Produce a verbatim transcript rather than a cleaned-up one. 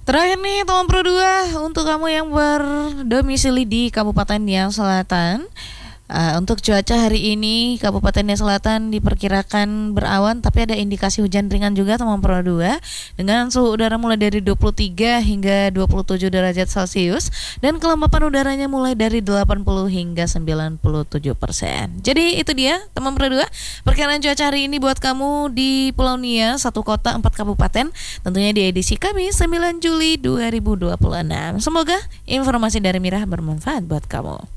Terakhir nih teman Pro dua, untuk kamu yang berdomisili di Kabupaten Nia Selatan, Uh, untuk cuaca hari ini Kabupaten Nia Selatan diperkirakan berawan tapi ada indikasi hujan ringan juga teman Pro dua, dengan suhu udara mulai dari dua puluh tiga hingga dua puluh tujuh derajat Celcius dan kelembapan udaranya mulai dari delapan puluh hingga sembilan puluh tujuh persen. Jadi itu dia teman Pro dua, perkiraan cuaca hari ini buat kamu di Pulau Nia, satu kota empat kabupaten, tentunya di edisi kami sembilan Juli dua ribu dua puluh enam. Semoga informasi dari Mira bermanfaat buat kamu.